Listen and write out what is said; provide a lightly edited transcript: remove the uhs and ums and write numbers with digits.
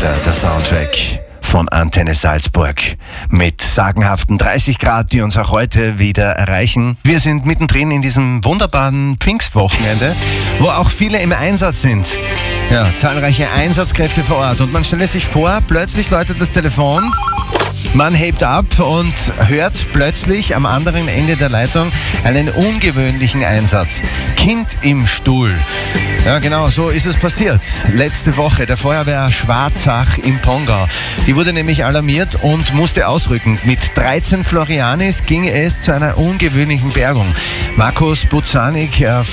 der Soundtrack von Antenne Salzburg mit sagenhaften 30 Grad, die uns auch heute wieder erreichen. Wir sind mittendrin in diesem wunderbaren Pfingstwochenende, wo auch viele im Einsatz sind. Ja, zahlreiche Einsatzkräfte vor Ort. Und man stelle sich vor, plötzlich läutet das Telefon, man hebt ab und hört plötzlich am anderen Ende der Leitung einen ungewöhnlichen Einsatz. Kind im Stuhl. Ja, genau, so ist es passiert. Letzte Woche der Feuerwehr Schwarzach im Pongau. Die wurde nämlich alarmiert und musste ausrücken. Mit 13 Florianis ging es zu einer ungewöhnlichen Bergung. Markus Buzanik